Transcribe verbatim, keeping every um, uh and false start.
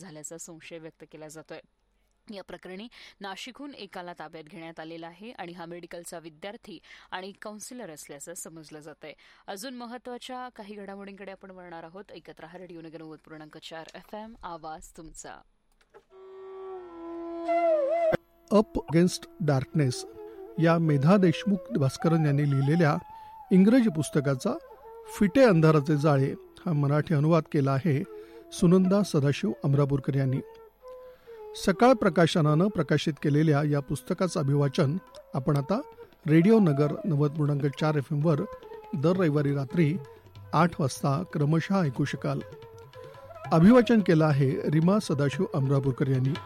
झाल्याचा संशय व्यक्त केला जातोय. या प्रकरणी नाशिकहून एकाला ताब्यात घेण्यात आलेला आहे आणि हा मेडिकलचा विद्यार्थी आणि काउन्सिलर असल्याचं समजलं जात आहे. अजून महत्वाच्या काही घडामोडींकडे आपण वळणार आहोत. ऐकत रहा रेडिओ नगर नव्वद पूर्णांक चार एफ एम, आवाज तुमचा. अप अगेन्स्ट डार्कनेस या मेधा देशमुख भास्करन यांनी लिहिलेल्या इंग्रजी पुस्तकाचा फिटे अंधाराचे जाळे हा मराठी अनुवाद केला आहे सुनंदा सदाशिव अमरापूरकर यांनी. सकाळ प्रकाशनानं प्रकाशित केलेल्या या पुस्तकाचं अभिवाचन आपण आता रेडिओ नगर नव्वद पूर्णांक चार एफ एमवर दर रविवारी रात्री आठ वाजता क्रमशः ऐकू शकाल. अभिवाचन केलं आहे रीमा सदाशिव अमरापूरकर यांनी.